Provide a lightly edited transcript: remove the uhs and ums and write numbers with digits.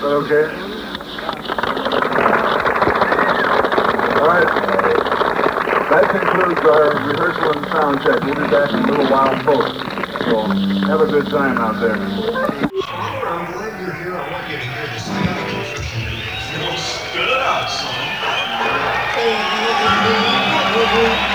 Okay. All right. That concludes our rehearsal and sound check. We'll be back in a little while, folks. So have a good time out there. I'm glad you're here. I want you to hear the standing ovation. Well, spit it out, son.